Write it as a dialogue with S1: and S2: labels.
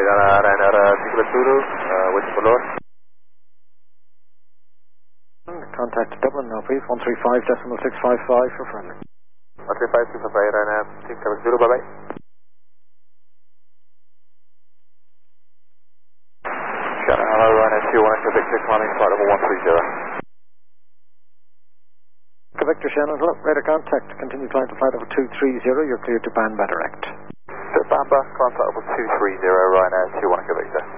S1: Ryanair 6 Zulu, waiting for Lord.
S2: Contact Dublin now please, 135.655 for friendly.
S1: 135.655, Ryanair 6 Zulu, bye bye. Shannon, hello, Ryanair 21 Victor, climbing flight level 130.
S2: Victor Shannon, hello, radar contact, continue climb to flight level 230, you're cleared to Banba direct.
S1: Bamba, climb flight level 230, Ryanair 21 Victor.